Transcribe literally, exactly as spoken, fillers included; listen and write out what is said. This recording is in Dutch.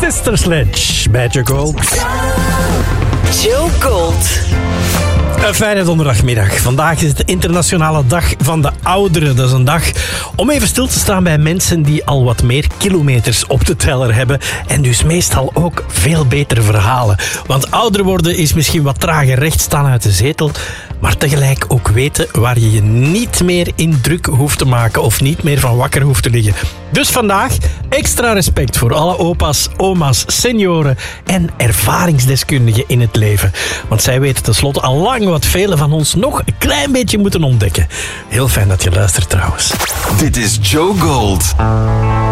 Sister Sledge bij Joe Gold. Joe Gold. Een fijne donderdagmiddag. Vandaag is het de internationale dag van de ouderen. Dat is een dag om even stil te staan bij mensen die al wat meer kilometers op de teller hebben. En dus meestal ook veel betere verhalen. Want ouder worden is misschien wat trager rechtstaan uit de zetel. Maar tegelijk ook weten waar je je niet meer in druk hoeft te maken. Of niet meer van wakker hoeft te liggen. Dus vandaag extra respect voor alle opa's, oma's, senioren en ervaringsdeskundigen in het leven. Want zij weten tenslotte al lang wat velen van ons nog een klein beetje moeten ontdekken. Heel fijn dat je luistert trouwens. Dit is Joe Gold.